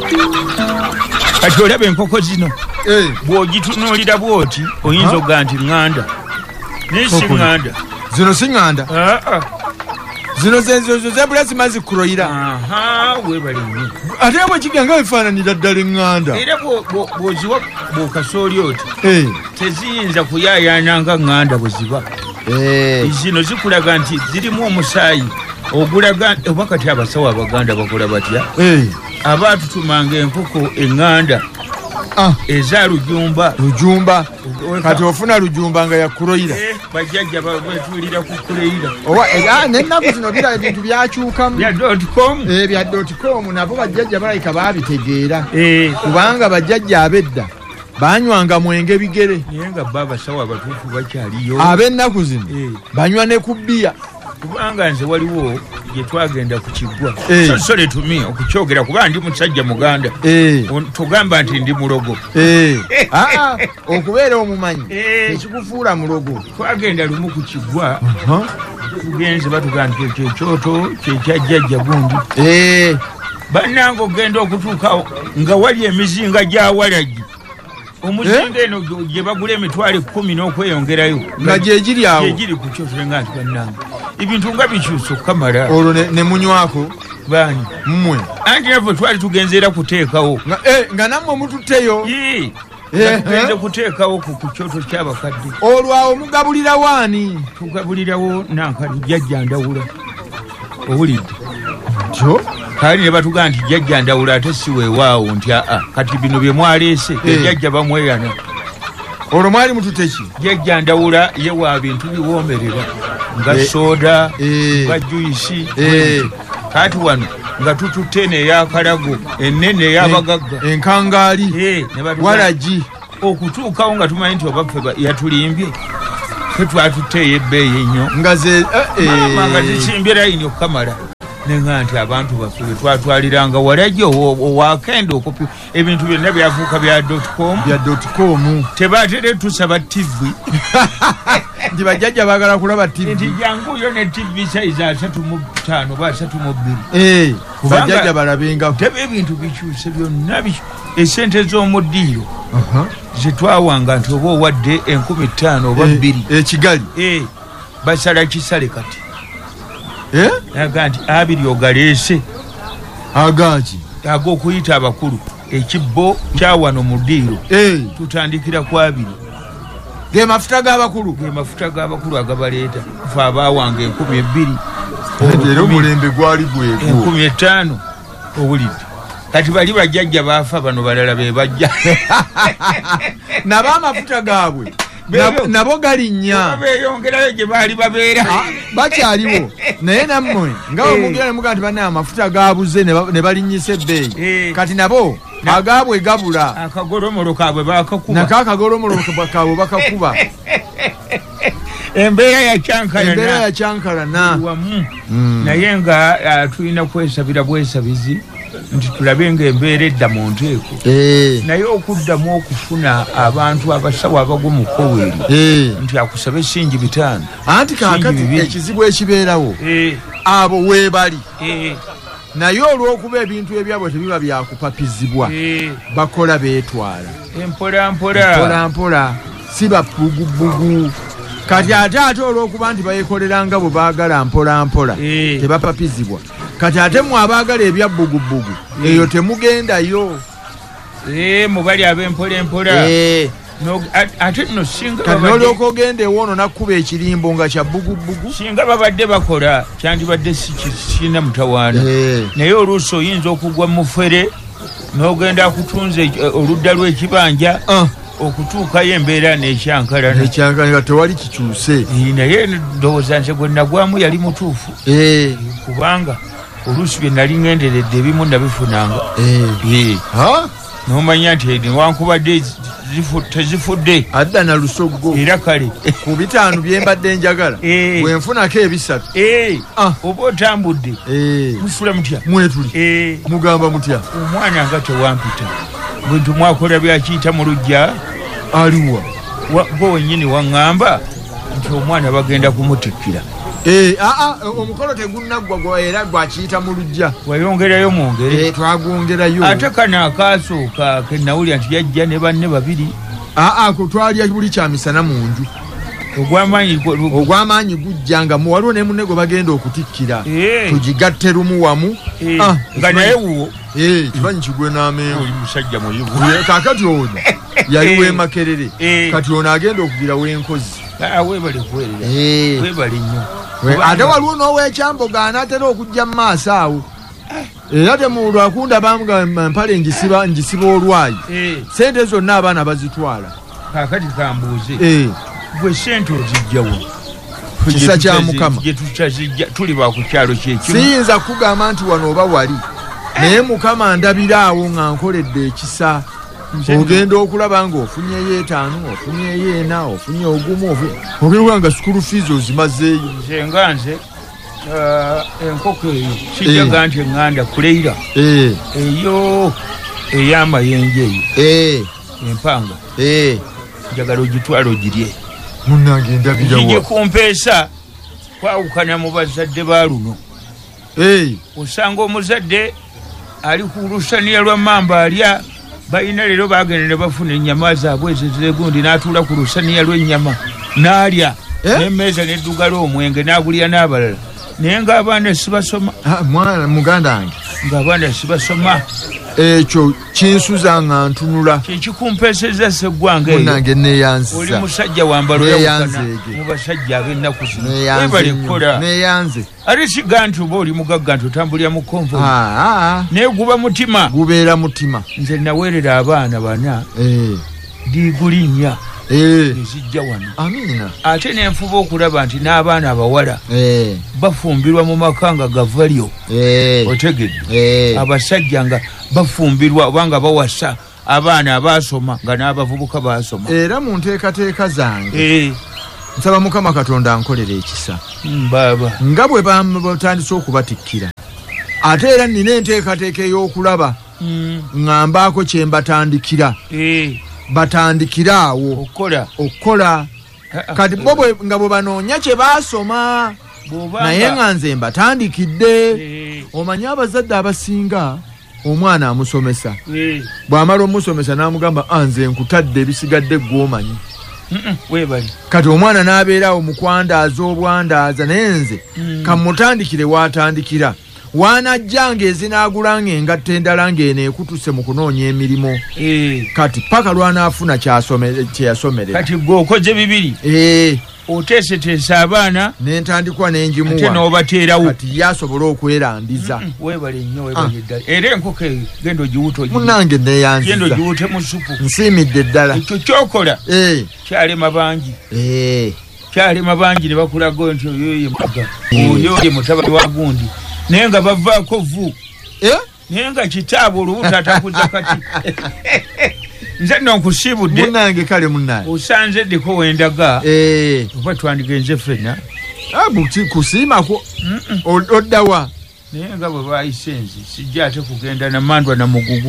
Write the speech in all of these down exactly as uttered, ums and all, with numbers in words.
kati olabe enkoko zino eh bw'ogitunuulira bw'oti oyinza okuga nti ŋŋanda naye si ŋŋanda zino si ŋŋanda aa zino zenzo zebula zimaze kuroyira aha webale nnyo ate bwe kiganga bifaananira ddala eŋŋanda era bw'oziwa bw'okasooli oti eh teziyinza kuyaayaana nga ŋŋanda bwe ziba eh zino zikulaga nti zirimu omusaayi ogulaga oba kati abasawo abaganda bakola batya eh abaatutumanga enkoko eŋŋanda ah eza lujumba lujumba kati ofuna lujumba nga yakuroyira bajjajja betulira ku kuleira owa era n'ennaku zino bira ebintu byakyukamu bya dot com eh bya dot com nabo bajjajja balayika baabitegeera eh kubanga bajjajja abedda banywanga mwenge bigere naye nga baabasawo abatuufu bakyaliyo ab'ennaku zino Eh. banywa ne ku bbiya kubanga nze waliwo gye twagenda ku kiggwa Eh. so sole tumi okukyogera kuba ndi musajja muganda eh On- tugamba nti ndi mulogo eh ah okubeera omumanyi Eh. ekikufuula mulogo twagenda lumu ku kiggwa ha tugenze batugamba nti ekyo ekyoto kyekyajjajja gundi eh bannanga ogenda okutuukawo nga wali emizinga gya walagi omuzinga eno gye bagula emitwalo ekkumi n'okweyongerayo nga gyegiri awo gyegiri ku kyoto nga nti bannanga ebintu nga bikyusa okukamala olwo ne- ne munywako baani mmwe anti naffe twali tugenzeera kuteekawo nga eh nga nammwe mututteyo Yee, Eh, nga tugenze eh. kuteekawo ku ku kyoto ky'abakadde olwo awo mugabulira waani tugabulirawo nankani jjajja ndawula owulidde tyo kaali ne batugamba nti jjajja ndawula ate si weewaawo nti aa kati bino bye mwaleese Eh. ejjajja bamweyana olwo mwali mututte ki jjajja ndawula ye wa bintu biwoomerera nga Eh. soda Eh. nga juyisi Eh. kati wano nga tututte n'eyakalago ennene ey'abagagga enkangaali Eh, ne batugamba- walagi okutuukawo nga tumanyi nti obaffe ba- yatulimbye fe twatutteeyo ebbeeyi ennyo nga ze maama nga zikimbye layini okukamala nenga nti abantu baffe bwe twatwaliranga walagi owakenda okupi ebintu byonna byafuuka bya dot com bya dot com tebatere tusaba tivi nti bajjajja baagala kulaba nti tivi janguyo ne tivi saizi asatu mu ttaano ba asatu mu bbiri eh Kubanga- bajjajja balabengako teba ebintu bikyuse byonna bi- esente z'omuddiiro aha zetwawanga nti oba owadde enkumi ttaano oba Eh, bbiri ekigali Eh, basala kisale kati eh naga nti abiri ogaleese agaki ag'okuyita abakulu ekibbo kyawano mu ddiiro eh tutandikira ku abiri ge mafuta g'abakulu ge mafuta g'abakulu agabaleeta fe abaawanga enkumi ebbiri era omulembe gwali gwegwo enkumi etaano owulidde kati bali bajjajja baafa bano balala be bajja nabo amafuta gaabwe Beyo. nabo- nabo galinnya beeyongerayo gye baali babeera Ah, bakyaliwo naye nammwe nga Eh. bwemugira ne mugaa nti banne amafuta gabuze ne ba- ne balinnyisa ebbeeyi Eh. kati nabo Na- agaabwe gabula akagolomolo kaabwe baakakuba nako akagolomolo kaabwe bakakuba embeera yakyankalana embeera yakyankalana wamu Mm. naye nga ah, tulina kwesabira bwesabizi nti tulabe ng'embeera edda mu nteeko Eh, naye okuddamu okufuna abantu abasawo abagwa mu koweri eh. nti akusabe singi bitaano anti Singi kaakati bibiri. ekizibu ekibeerawo Eh, abo weebali eh, naye olw'okuba ebintu ebyabwe tebiba byakupapizibwa eh, bakola beetwala empola mpola mpola mpola si bapugubugu kati ate ate olw'okuba nti bayekolera nga bwe baagala mpola mpola Eh. tebapapizibwa kati ate mwe abaagala ebya bbugubugu eyo temugendayo Eh, mubali ab'empola empola Eh, No- at- ate nno singa kati babadde- n'olyoka ogenda ewoono nakkuba ekirimbo nga kya bbugubugu singa babadde bakola kyandibadde si kirina mutawaana Eh. naye oluusi oyinza okugwa mu fere n'ogenda akutunza eki- oludda lw'ekibanja Ah, okutuukayo embeera n'ekyankalana ekyankalira tewali kikyuse Eh, naye ndowooza nze gwe nagwamu yali mutuufu Eh, kubanga oluusi bye nali ngenderedde ebimu nabifunanga eh. Eh, Ha? n'omanya nti newankubadde zifu- tezifudde adda na lusoggo era kale ku bitaano bye mbadde njagala Eh. bwenfunako ebisatu Eh, Ah. oba otambudde Eh, mufula mutya mwetuli Eh, mugamba mutya omwana nga tewampita bwentu mwakola byakiyita mu lujja aliwa wa- gwe wennyini waŋŋamba nti omwana bagenda kumutikkira eh a a omukolo tegunnaggwa gwa era gwakiyita mu lujja wayongerayo mwongere eh twagongerayo ate kana akasooka kenawulira nti yajja ne banne babiri a a kutwalya buli kyamisana mu nju ogwamaanyi ogwamaanyi gujjanga mu waliwo ne munnego bagenda okutikkira tugigatte lumu wamu nga naye wuwo kibanyi kigwe n'amenvu oli musajja muyivu kakati ono yali wemakerere kati ono agenda okugira w'enkozi webale kuwerera webale nnyo ate waliwo n'owekyamboga anaatera okujja mu maaso awo era temulwakunda bamuga mpale njisiba njisiba olwayi sente zonna abaana bazitwala kakati kambuuze gwe sente ozijjawo kisa kya mukama tuli bakukyalo kyekimu siyinza kugamba nti wano oba wali naye mukama ndabira awo nga nkoledde ekisa ogenda okulaba nga ofunyeyo etaano ofunyeyo ena ofunye ogumu ogenda nga school fees ozimazeeyo nze nga nze enkoko eyo kijjaga nti eŋŋanda kuleira eyo ey'amayenje eyo empanga njagala ogitwala ogirye munange ndabira kijje kumpeesa kwawukana mu bazadde ba luno osanga omuzadde ali ku lusaniya lwa mamba alya balina leero bagenda ne bafuna ennyama zaabwe ezezegundi n'atuula ku lusaniya lw'ennyama n'alya n'emmeeza n'eddugala omwenge n'agulya n'abalala naye ng'abaana sibasoma mwana muganda wange ng'abaana sibasoma ekyo kinsuza nga ntunula kyekikumpeeseza seggwanga eyo munange neeyanziza oli musajja wambalo yawukana mu basajja ab'ennaku zino webale kukola neeyanze ate siga nti oba oli mugagga nti otambulira mu konvo naye guba mutima gubeera mutima nze naweerera abaana bana diiguli nnya ezijja wano amiina ate nenfuba okulaba nti n'abaana abawala bafumbirwa mu maka nga gavalyo otegedde abasajja nga bafumbirwa obanga bawasa abaana abaasoma nga n'abavubuka baasoma era mu nteekateeka zange nsaba mukama katonda ankolera ekisa baba nga bwe batandise okubatikkira ate era nina enteekateeka ey'okulaba ŋŋambaako kye mbatandikira batandikira awo okukola okukola kati bo nga bwe banoonya kye baasoma naye nga nze mbatandikidde omanye abazadde abasinga omwana amusomesa bw'amala omusomesa n'amugamba anze nkutadde ebisigadde gw'omanyi kati omwana n'abeerawo mukwandaaza obwandaaza naye nze kamutandikire waatandikira wanajjanga ezinaagulanga engatta endala ng'eno ekutuse mu kunoonya emirimu kati paka lwanaafuna kyeyasomerera kati gwe okoze bibiri oteeseteesa abaana n'entandikwa n'enjimuwa ate n'obateerawo kati yasobola okwerandiza weebale nnyo weebale ddala era enkoko eyo genda ogiwuta munange neeyanziza genda ogiwute mu supu nsiimidde ddala ekyo kyokola kyalema bangi kyalema bangi ne bakulaga nti oyoye muga oyo ye mutabani wa gundi naye nga bavaako vu naye nga kitaabo olubuto atakuza kati nze nno nkusiibudde munange kale munange osanze ddeko wendaga oba twandigenze ffenna kusiimako oddawa naye nga bwe bayise nzi sijja ate kugenda namandwa na mugugu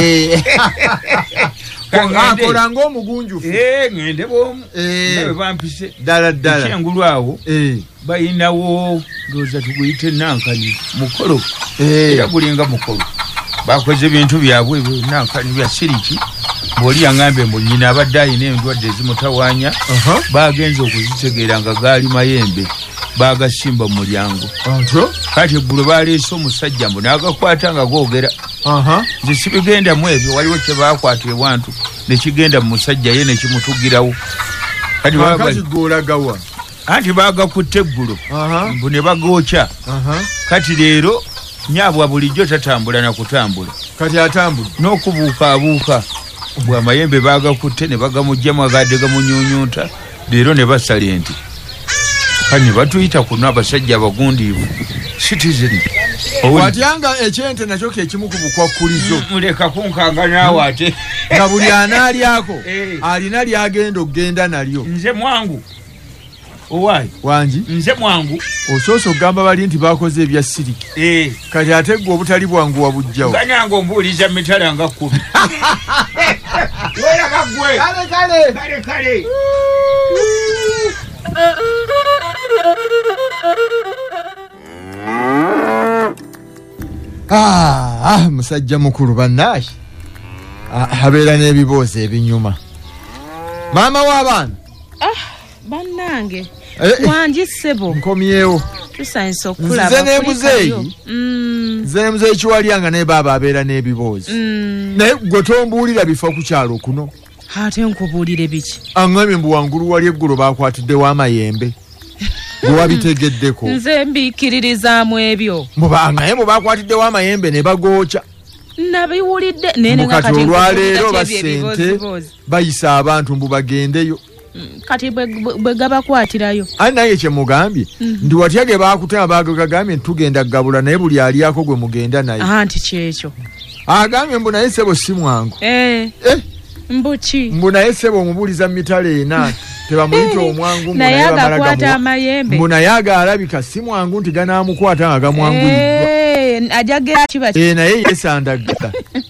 akola ng'omugunjufu ŋŋende bwomu nga bwe bampise ddala ddala ekyengulu awo bayinawo ndowooza tuguyite nankani mukolo era gulinga mukolo bakoze ebintu byabwe nankani bya siriki bw'oli yaŋŋambye mbu nnyina abadde ayina endwadde ezimutawaanya bagenze okuzitegeera nga gaali mayembe bagasimba mu mulyango kati eggulo baleese omusajja mbu n'agakwata nga googera nze sibigendamu ebyo waliwo kye baakwata ewantu nekigenda mu musajja ye nekimutugirawo anti baagakutte eggulo mbu ne bagookya kati leero nyaabwa bulijjo tatambula na kutambula kati atambula n'okubuukaabuuka bwe amayembe baagakutte ne bagamugjamu agadde gamunyuunyuuta leero ne basala enti kani batuyita kuno abasajja abagundiivu citizen watyanga ekyente nakyo kekimu ku bukwakkulizo muleka kunkanga naawe ate nga buli anaalyako alina lyagenda okgenda nalyo nze mwangu owaayi wangi nze mwangu osoosa okugamba bali nti bakoze ebya siriki kati ate gwe obutali bwangu wabujjawo ganyange ombuuliza mitala nga kkumi weraba gwe kale kale kale kale Ah, musajja mukulu bannaye. Habeera n'ebibuuzo ebinyuma. Maama w'abaana. Ah, bannange. Wangi ssebo. Nkomyewo. Tusanise okulaba. Nze ne muzeeyi. Mm. Nze ne muzeeyi Kiwalyanga ne baaba abeera n'ebibuuzo. Mm. Naye gwe tombuulira bifa ku kyalo kuno. Ate nkubuulire biki? Aŋŋamye mbu wangulu wali eggulu baakwatiddewo amayembe. Gwe wabitegeddeko. Nze mbiikiririzaamu ebyo. Mubangaye mu baakwatiddewo amayembe ne bagooca. Nabiwulidde nene nga kati olwaleero basente bayisa abantu mbu bagendeyo. Kati bwe gabakwatirayo. Ani naye kye mugambye ndi watya ge baakutema bagagambye tugenda gabula naye buli aliyako gwe mugenda naye. Anti kyekyo. Agambye mbu naye sebo si mwangu. Eh. Eh. Mbuki. Mbu naye sebo omubuuliza mitala ena tebamuyita omwangu naye agakwata amayembe. Mbu naye agaalabika si mwangu nti ganaamukwata nga gamwanguyiddwa. Ajagera kiba. Eh naye yesandagga.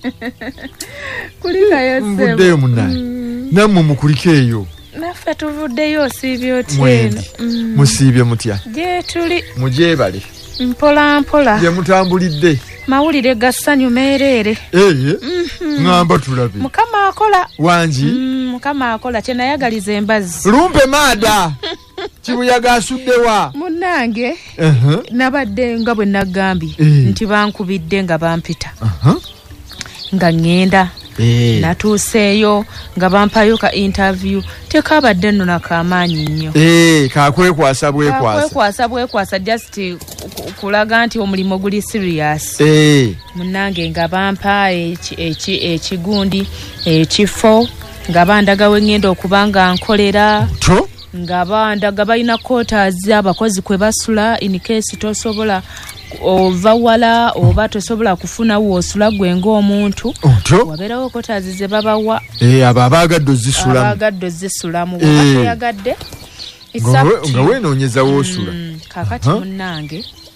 Kulika yose. Mvuddeyo munnaye. Nammwe mukulika eyo. Naffe tuvuddeyo osiibye otyeno. Musiibye mutya? Gye tuli. Mugyebale. Mpola mpola. Gye mutambulidde. Mawulire ga ssanyu meereere. Ee. Ngamba tulabe. Mukama akola. Wangi. Mukama akola kye nayagaliza embazzi. Lumpe maada. Kibuyaga asuddewa. Munnange. Nabadde nga bwe nagambye nti bankubidde nga bampita. Nga ngenda. Eh. Natuuseeyo nga bampayo ka interview tekabadde nno nakamaanyi nnyo. Eh, kakwekwasa bwekwasa. Kakwekwasa bwekwasa just kulaga nti omulimu guli serious. Eh. Munnange nga bampa ekigundi ekifo nga bandaga we ngenda okuba nga nkolera. To? Nga bandaga balina quarters abakozi kwe basula in case tosobola ova wala oba tosobola kufuna wosula gwe ng'omuntu. Wabeerawo quarters ze babawa. Eh, abo abaagadde ozisulamu. Abaagadde ozisulamu. Bwe yagadde. Nga weenoonyeza woosula. Kaakati munnange